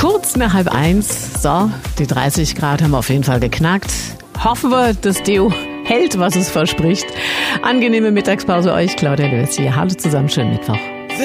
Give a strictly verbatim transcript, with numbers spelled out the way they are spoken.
Kurz nach halb eins. So, die dreißig Grad haben wir auf jeden Fall geknackt. Hoffen wir, das Deo hält, was es verspricht. Angenehme Mittagspause euch, Claudia Löß hier. Hallo zusammen, schönen Mittwoch.